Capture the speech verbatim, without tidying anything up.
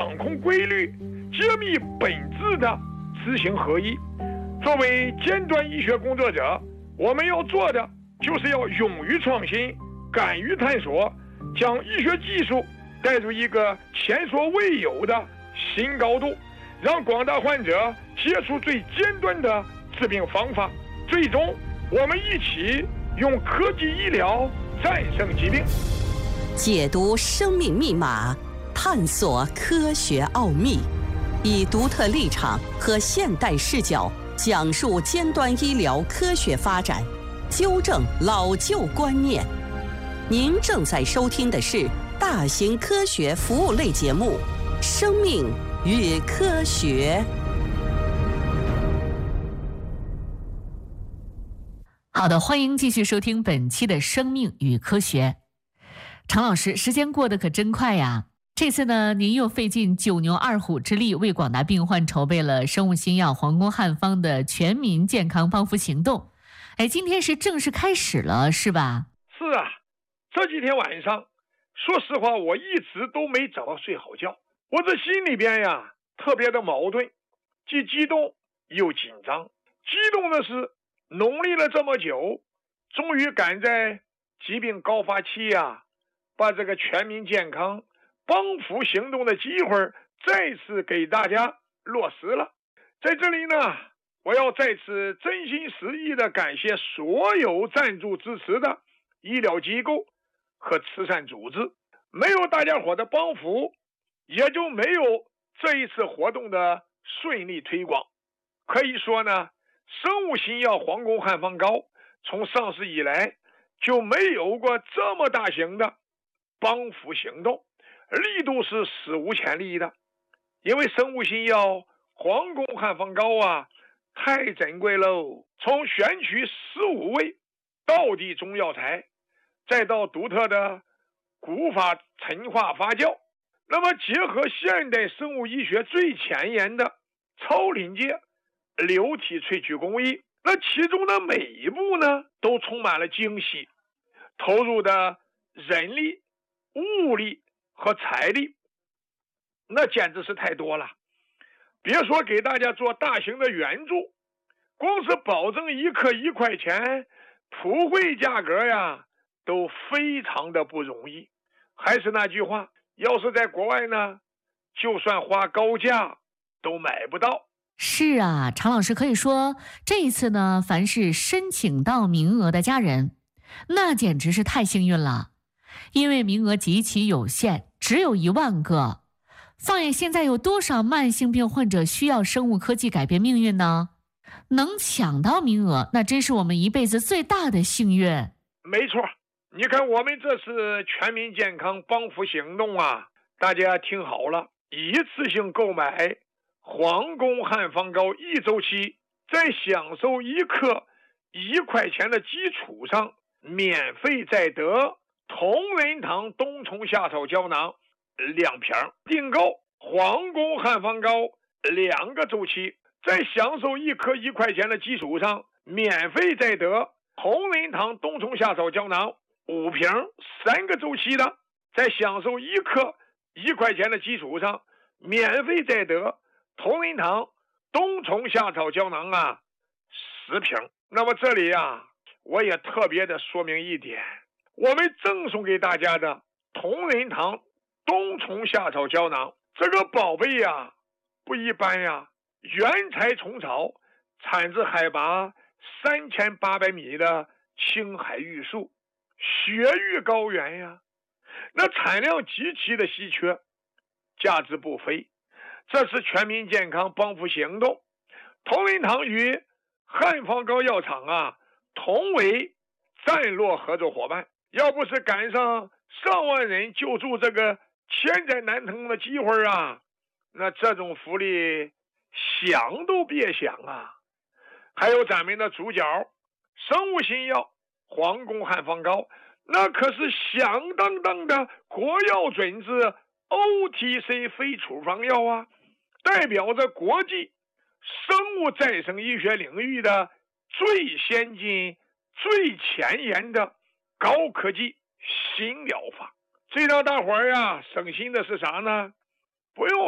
掌控规律、揭秘本质的知行合一。作为尖端医学工作者，我们要做的就是要勇于创新，敢于探索，将医学技术带入一个前所未有的新高度，让广大患者接触最尖端的治病方法。最终，我们一起用科技医疗战胜疾病。 解读生命密码，探索科学奥秘，以独特立场和现代视角讲述尖端医疗科学发展，纠正老旧观念。您正在收听的是大型科学服务类节目《生命与科学》。 好的，欢迎继续收听本期的《生命与科学》。常老师，时间过得可真快呀！这次呢，您又费尽九牛二虎之力，为广大病患筹备了生物新药皇宫汉方的全民健康帮扶行动。哎，今天是正式开始了，是吧？ 是啊，这几天晚上，说实话，我一直都没找到睡好觉。我这心里边呀，特别的矛盾，既激动又紧张。激动的是，农历了这么久，终于赶在疾病高发期呀，把这个全民健康帮扶行动的机会再次给大家落实了。在这里呢，我要再次真心实意的感谢所有赞助支持的医疗机构和慈善组织，没有大家伙的帮扶，也就没有这一次活动的顺利推广。可以说呢，生物新药皇宫汉方膏从上市以来就没有过这么大型的帮扶行动，力度是史无前例的。因为生物新药皇宫汉方膏啊，太珍贵喽！从选取十五味道地中药材，再到独特的古法陈化发酵，那么结合现代生物医学最前沿的超临界流体萃取工艺，那其中的每一步呢，都充满了惊喜，投入的人力、物力和财力，那简直是太多了。别说给大家做大型的援助，光是保证一克一块钱，普惠价格呀，都非常的不容易。还是那句话，要是在国外呢，就算花高价都买不到。 是啊，常老师，可以说这一次呢，凡是申请到名额的家人，那简直是太幸运了，因为名额极其有限，只有一万个。放眼现在有多少慢性病患者需要生物科技改变命运呢？能抢到名额，那真是我们一辈子最大的幸运。 没错，你看我们这次全民健康帮扶行动啊，大家听好了，一次性购买皇宫汉方膏一周期，在享受一克一块钱的基础上，免费再得同仁堂冬虫夏草胶囊两瓶，订购皇宫汉方膏两个周期，在享受一克一块钱的基础上，免费再得同仁堂冬虫夏草胶囊五瓶三个周期的，在享受一克一块钱的基础上，免费再得同仁堂冬虫夏草胶囊啊十瓶。那么这里啊，我也特别的说明一点，我们赠送给大家的同仁堂冬虫夏草胶囊这个宝贝呀，不一般呀，原材虫草，产自海拔三千八百米的青海玉树雪域高原呀，那产量极其的稀缺，价值不菲。这是全民健康帮扶行动，同仁堂与汉方膏药厂啊同为战略合作伙伴。要不是赶上上万人救助这个千载难逢的机会啊，那这种福利想都别想啊。还有咱们的主角生物新药皇宫汉方膏，那可是响当当的国药准字 O T C 非处方药啊，代表着国际生物再生医学领域的最先进、最前沿的高科技新疗法。这让大伙儿呀省心的是啥呢？不用